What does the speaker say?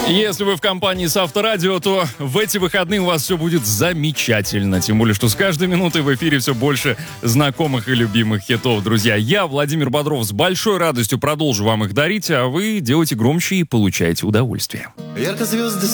Если вы в компании с Авторадио, то в эти выходные у вас все будет замечательно. Тем более, что с каждой минутой в эфире все больше знакомых и любимых хитов. Друзья, я, Владимир Бодров, с большой радостью продолжу вам их дарить, а вы делайте громче и получайте удовольствие. Ярко звезды